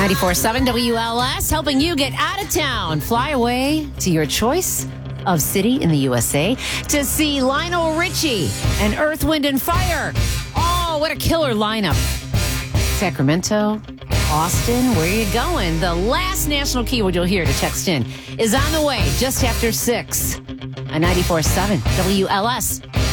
94.7 WLS, helping you get out of town. Fly away to your choice of city in the USA to see Lionel Richie and Earth, Wind, and Fire. Oh, what a killer lineup. Sacramento, Austin, where are you going? The last national keyword you'll hear to text in is on the way just after 6 on 94.7 WLS.